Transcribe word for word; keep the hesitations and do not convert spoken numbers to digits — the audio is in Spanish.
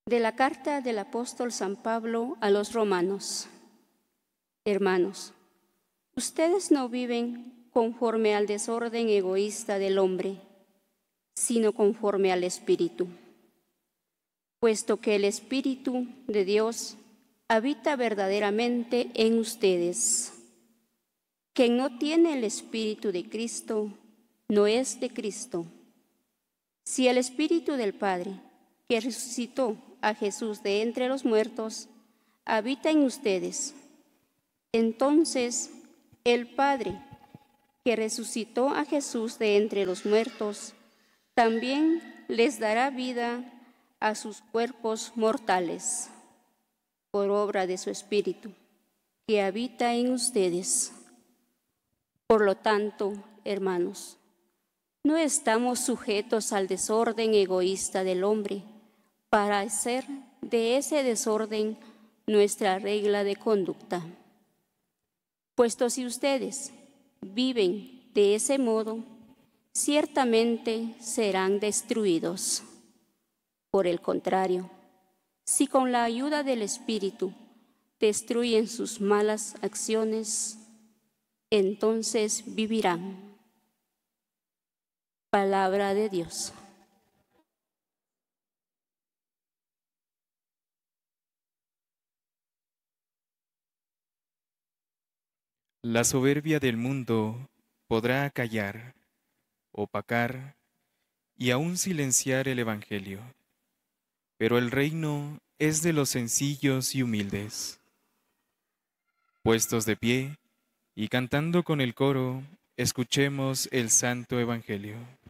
De la carta del apóstol San Pablo a los romanos. Hermanos, ustedes no viven conforme al desorden egoísta del hombre, sino conforme al Espíritu, puesto que el Espíritu de Dios habita verdaderamente en ustedes. Quien no tiene el Espíritu de Cristo no es de Cristo. Si el Espíritu del Padre, que resucitó a Jesús de entre los muertos, habita en ustedes, entonces el Padre, que resucitó a Jesús de entre los muertos, también les dará vida a sus cuerpos mortales, por obra de su Espíritu, que habita en ustedes. Por lo tanto, hermanos, no estamos sujetos al desorden egoísta del hombre, para hacer de ese desorden nuestra regla de conducta. Puesto si ustedes viven de ese modo, ciertamente serán destruidos. Por el contrario, si con la ayuda del Espíritu destruyen sus malas acciones, entonces vivirán. Palabra de Dios. La soberbia del mundo podrá acallar, opacar y aún silenciar el Evangelio, pero el reino es de los sencillos y humildes. Puestos de pie y cantando con el coro, escuchemos el Santo Evangelio.